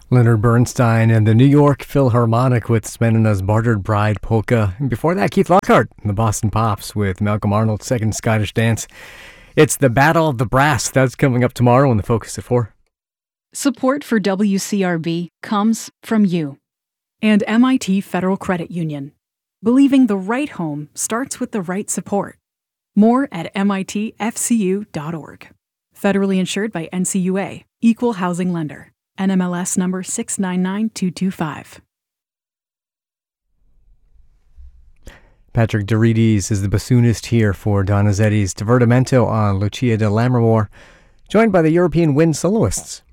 Leonard Bernstein and the New York Philharmonic with Smenina's Bartered Bride Polka. And before that, Keith Lockhart and the Boston Pops with Malcolm Arnold's Second Scottish Dance. It's the Battle of the Brass. That's coming up tomorrow on the Focus at 4. Support for WCRB comes from you. And MIT Federal Credit Union. Believing the right home starts with the right support. More at mitfcu.org. Federally insured by NCUA. Equal housing lender. NMLS number 699225. Patrick Dorides is the bassoonist here for Donizetti's Divertimento on Lucia di Lammermoor, joined by the European wind soloists.